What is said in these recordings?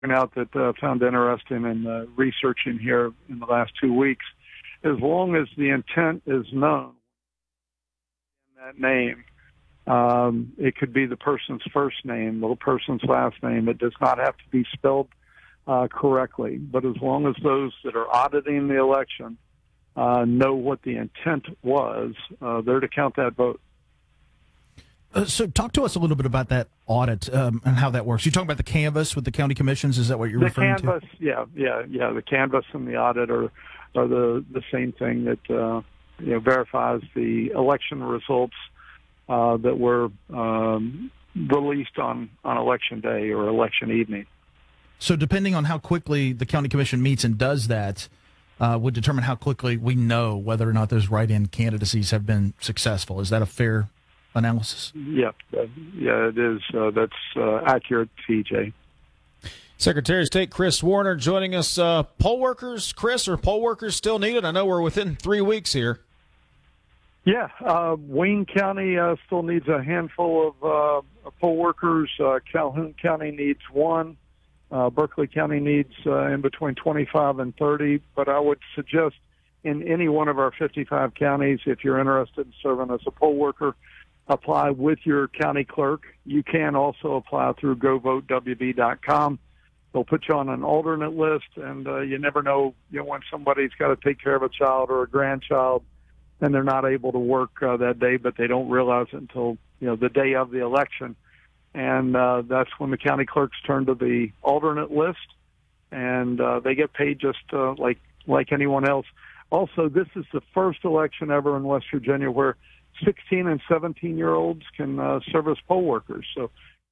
out that found interesting in researching here in the last 2 weeks. As long as the intent is known in that name, it could be the person's first name, the person's last name. It does not have to be spelled correctly. But as long as those that are auditing the election know what the intent was, they're to count that vote. So talk to us a little bit about that audit and how that works. You talking about the canvas with the county commissions? Is that what you're referring to? The canvas, yeah. The canvas and the audit are the same thing that verifies the election results that were released on election day or election evening. So depending on how quickly the county commission meets and does that, would determine how quickly we know whether or not those write-in candidacies have been successful. Is that a fair analysis? Yeah, it is. That's accurate, TJ. Secretary of State Chris Warner joining us. Poll workers, Chris, are poll workers still needed? I know we're within 3 weeks here. Yeah, Wayne County still needs a handful of poll workers. Calhoun County needs one. Berkeley County needs in between 25 and 30. But I would suggest in any one of our 55 counties, if you're interested in serving as a poll worker, apply with your county clerk. You can also apply through govotewb.com. They'll put you on an alternate list, and you never know, when somebody's got to take care of a child or a grandchild, and they're not able to work that day, but they don't realize it until the day of the election, and that's when the county clerks turn to the alternate list, and they get paid just like anyone else. Also, this is the first election ever in West Virginia where 16 and 17-year-olds can serve as poll workers. So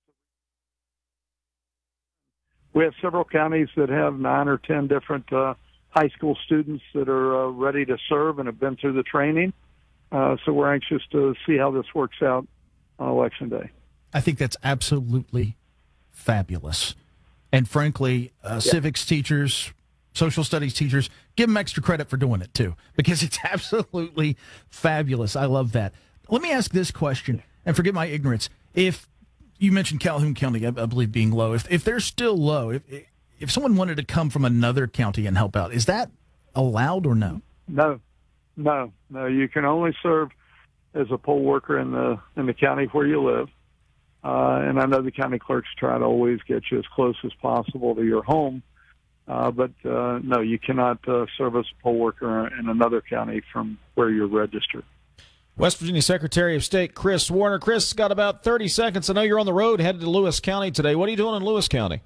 we have several counties that have 9 or 10 different high school students that are ready to serve and have been through the training. So we're anxious to see how this works out on Election Day. I think that's absolutely fabulous. And frankly, civics teachers, social studies teachers, give them extra credit for doing it too, because it's absolutely fabulous. I love that. Let me ask this question, and forgive my ignorance. If you mentioned Calhoun County, I believe, being low. If they're still low, if someone wanted to come from another county and help out, is that allowed or no? No. You can only serve as a poll worker in the county where you live. And I know the county clerks try to always get you as close as possible to your home. But no, you cannot serve as a poll worker in another county from where you're registered. West Virginia Secretary of State Chris Warner. Chris, got about 30 seconds. I know you're on the road headed to Lewis County today. What are you doing in Lewis County?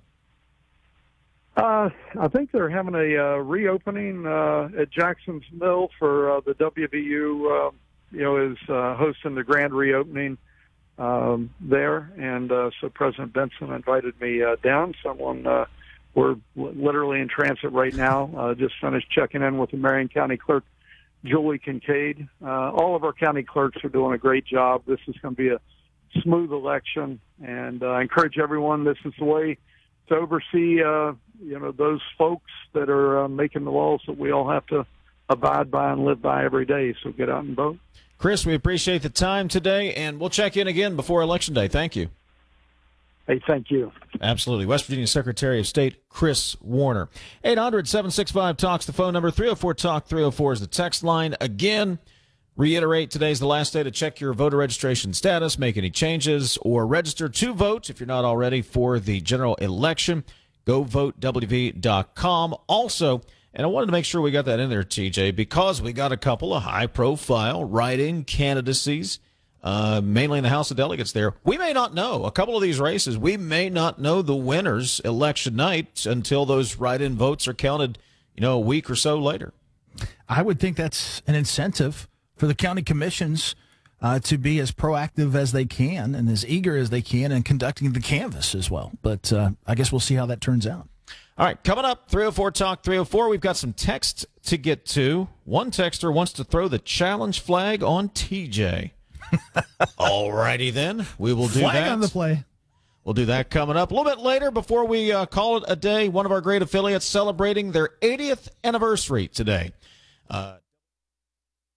I think they're having a reopening at Jackson's Mill for the WVU. Is hosting the grand reopening there, and so President Benson invited me down. We're literally in transit right now. Just finished checking in with the Marion County Clerk, Julie Kincaid. All of our county clerks are doing a great job. This is going to be a smooth election, and I encourage everyone. This is the way to oversee, those folks that are making the laws that we all have to abide by and live by every day. So get out and vote. Chris, we appreciate the time today, and we'll check in again before Election Day. Thank you. Hey, thank you. Absolutely. West Virginia Secretary of State Chris Warner. 800-765-TALKS, the phone number. 304-TALK-304 is the text line. Again, reiterate, today's the last day to check your voter registration status, make any changes, or register to vote if you're not already for the general election. GoVoteWV.com. Also, and I wanted to make sure we got that in there, TJ, because we got a couple of high-profile write-in candidacies, mainly in the House of Delegates there. We may not know. A couple of these races, we may not know the winners election night until those write-in votes are counted, a week or so later. I would think that's an incentive for the county commissions to be as proactive as they can and as eager as they can in conducting the canvass as well. But I guess we'll see how that turns out. All right, coming up, 304-TALK-304, we've got some text to get to. One texter wants to throw the challenge flag on TJ. All righty then, we will do that. Flag on the play. We'll do that coming up. A little bit later, before we call it a day, one of our great affiliates celebrating their 80th anniversary today.